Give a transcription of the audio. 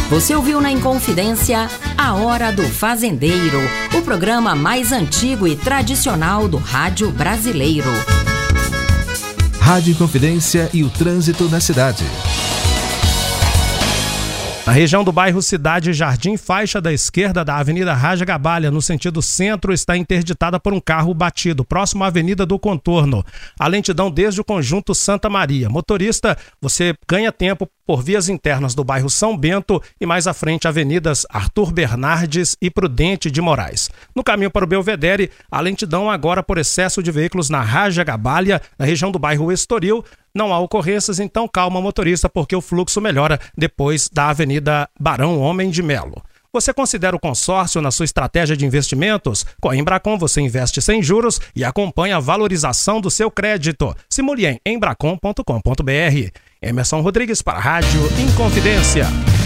Você ouviu na Inconfidência A Hora do Fazendeiro, o programa mais antigo e tradicional do rádio brasileiro. Rádio Inconfidência e o trânsito na cidade. Na região do bairro Cidade Jardim, faixa da esquerda da Avenida Raja Gabalha, no sentido centro, está interditada por um carro batido, próximo à Avenida do Contorno. A lentidão desde o conjunto Santa Maria. Motorista, você ganha tempo por vias internas do bairro São Bento e mais à frente avenidas Arthur Bernardes e Prudente de Moraes. No caminho para o Belvedere, a lentidão agora por excesso de veículos na Raja Gabalha, na região do bairro Estoril. Não há ocorrências, então calma motorista, porque o fluxo melhora depois da Avenida Barão Homem de Melo. Você considera o consórcio na sua estratégia de investimentos? Com a Embracon você investe sem juros e acompanha a valorização do seu crédito. Simule em embracon.com.br. Emerson Rodrigues para a Rádio Inconfidência.